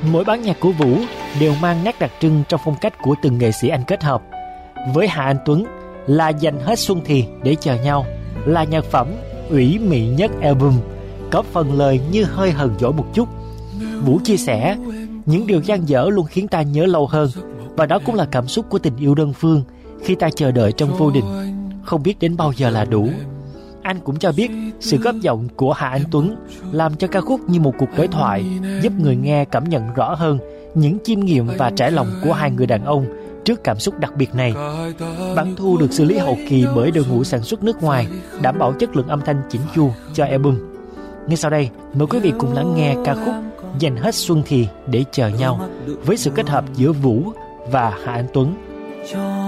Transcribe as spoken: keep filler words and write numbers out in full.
Mỗi bản nhạc của Vũ đều mang nét đặc trưng trong phong cách của từng nghệ sĩ anh kết hợp. Với Hà Anh Tuấn là Dành Hết Xuân Thì Để Chờ Nhau, là nhạc phẩm ủy mị nhất album, có phần lời như hơi hờn dỗi một chút. Vũ chia sẻ, những điều dang dở luôn khiến ta nhớ lâu hơn, và đó cũng là cảm xúc của tình yêu đơn phương khi ta chờ đợi trong vô định, không biết đến bao giờ là đủ. Anh cũng cho biết sự góp giọng của Hà Anh Tuấn làm cho ca khúc như một cuộc đối thoại, giúp người nghe cảm nhận rõ hơn những chiêm nghiệm và trải lòng của hai người đàn ông trước cảm xúc đặc biệt này. Bản thu được xử lý hậu kỳ bởi đội ngũ sản xuất nước ngoài, đảm bảo chất lượng âm thanh chỉnh chu cho album. Ngay sau đây, mời quý vị cùng lắng nghe ca khúc Dành Hết Xuân Thì Để Chờ Nhau với sự kết hợp giữa Vũ và Hà Anh Tuấn.